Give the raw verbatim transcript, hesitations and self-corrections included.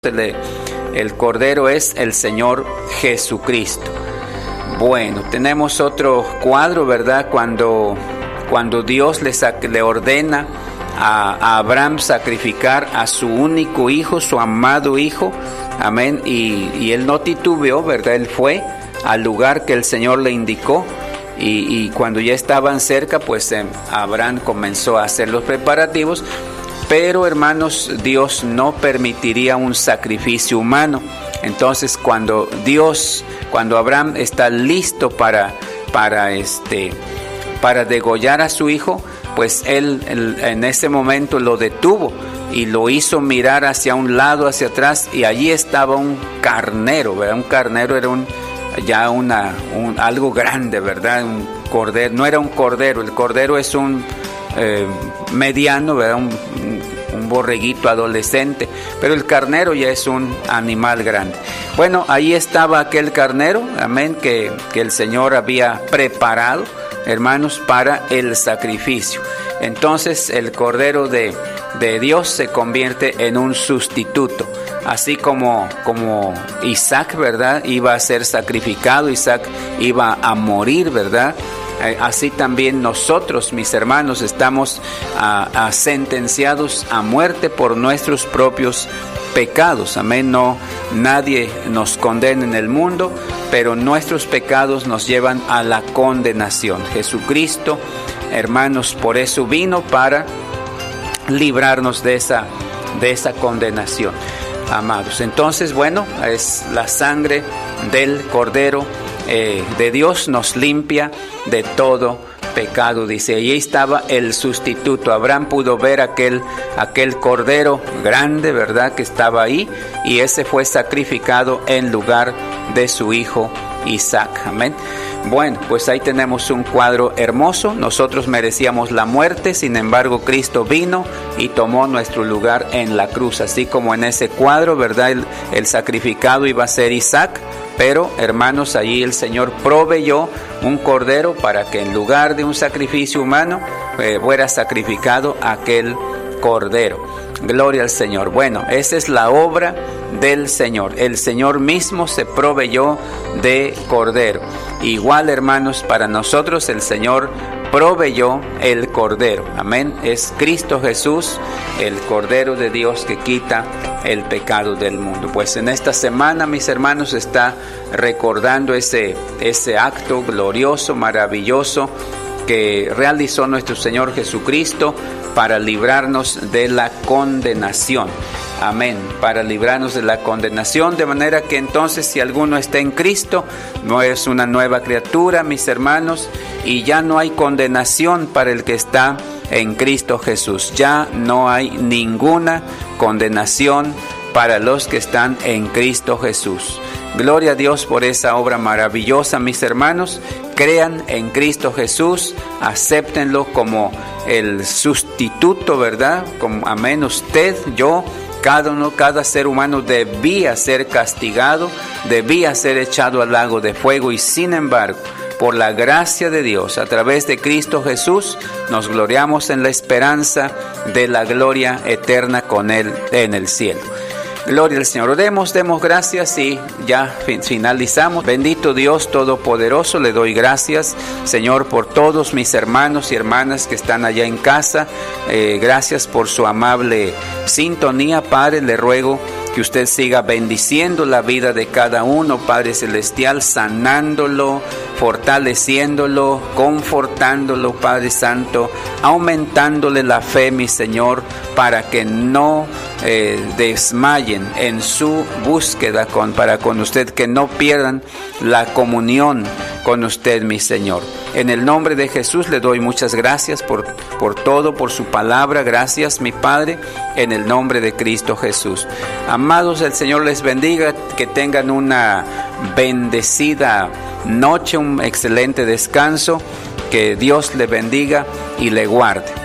El, el Cordero es el Señor Jesucristo. Bueno, tenemos otro cuadro, ¿verdad? Cuando, cuando Dios le, le ordena a, a Abraham sacrificar a su único hijo, su amado hijo, amén, y, y él no titubeó, ¿verdad? Él fue al lugar que el Señor le indicó, y, y cuando ya estaban cerca, pues eh, Abraham comenzó a hacer los preparativos. Pero, hermanos, Dios no permitiría un sacrificio humano. Entonces, cuando Dios, cuando Abraham está listo para, para, este, para degollar a su hijo, pues él, él en ese momento lo detuvo y lo hizo mirar hacia un lado, hacia atrás, y allí estaba un carnero, ¿verdad? Un carnero era un, ya una, un, algo grande, ¿verdad? Un cordero, no era un cordero, el cordero es un eh, mediano, ¿verdad? Un, un borreguito adolescente, pero el carnero ya es un animal grande. Bueno, ahí estaba aquel carnero, amén, que, que el Señor había preparado, hermanos, para el sacrificio. Entonces el Cordero de, de Dios se convierte en un sustituto, así como, como Isaac, ¿verdad?, iba a ser sacrificado, Isaac iba a morir, ¿verdad?, así también nosotros, mis hermanos, estamos a, a sentenciados a muerte por nuestros propios pecados. Amén. No, nadie nos condena en el mundo, pero nuestros pecados nos llevan a la condenación. Jesucristo, hermanos, por eso vino para librarnos de esa, de esa condenación, amados. Entonces, bueno, es la sangre del Cordero Eh, de Dios nos limpia de todo pecado, dice. Allí estaba el sustituto. Abraham pudo ver aquel, aquel cordero grande, ¿verdad?, que estaba ahí, y ese fue sacrificado en lugar de su hijo Isaac. Amén. Bueno, pues ahí tenemos un cuadro hermoso. Nosotros merecíamos la muerte, sin embargo Cristo vino y tomó nuestro lugar en la cruz, así como en ese cuadro, ¿verdad?, el, el sacrificado iba a ser Isaac, pero, hermanos, allí el Señor proveyó un cordero para que en lugar de un sacrificio humano eh, fuera sacrificado aquel cordero. Gloria al Señor. Bueno, esa es la obra del Señor. El Señor mismo se proveyó de cordero. Igual, hermanos, para nosotros el Señor proveyó el cordero. Amén. Es Cristo Jesús, el Cordero de Dios que quita el pecado del mundo. Pues en esta semana, mis hermanos, está recordando ese, ese acto glorioso, maravilloso que realizó nuestro Señor Jesucristo para librarnos de la condenación. Amén. Para librarnos de la condenación, de manera que entonces, si alguno está en Cristo, no es una nueva criatura, mis hermanos, y ya no hay condenación para el que está en Cristo Jesús. Ya no hay ninguna condenación para los que están en Cristo Jesús. Gloria a Dios por esa obra maravillosa, mis hermanos. Crean en Cristo Jesús, acéptenlo como el sustituto, ¿verdad? Como, amén, usted, yo, cada uno, cada ser humano debía ser castigado, debía ser echado al lago de fuego, y sin embargo, por la gracia de Dios, a través de Cristo Jesús, nos gloriamos en la esperanza de la gloria eterna con Él en el cielo. Gloria al Señor. Oremos, demos gracias y ya finalizamos. Bendito Dios Todopoderoso, le doy gracias, Señor, por todos mis hermanos y hermanas que están allá en casa. Eh, gracias por su amable sintonía, Padre. Le ruego que usted siga bendiciendo la vida de cada uno, Padre Celestial, sanándolo, fortaleciéndolo, confortándolo, Padre Santo, aumentándole la fe, mi Señor, para que no eh, desmayen en su búsqueda con, para con usted, que no pierdan la comunión con usted, mi Señor. En el nombre de Jesús le doy muchas gracias por, por todo, por su palabra. Gracias, mi Padre, en el nombre de Cristo Jesús. Amados, el Señor les bendiga, que tengan una bendecida noche, un excelente descanso, que Dios le bendiga y le guarde.